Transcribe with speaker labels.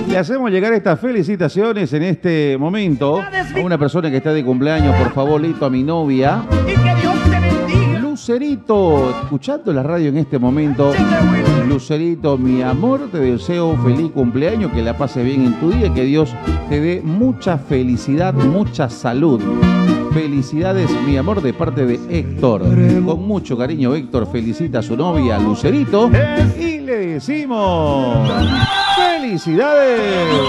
Speaker 1: Le hacemos llegar estas felicitaciones en este momento a una persona que está de cumpleaños. Por favor, Lito, a mi novia.
Speaker 2: Y que Dios te bendiga.
Speaker 1: Lucerito, escuchando la radio en este momento. Lucerito, mi amor, te deseo un feliz cumpleaños, que la pases bien en tu día, que Dios te dé mucha felicidad, mucha salud. Felicidades, mi amor, de parte de Héctor. Con mucho cariño, Héctor felicita a su novia, Lucerito, y le decimos ¡felicidades!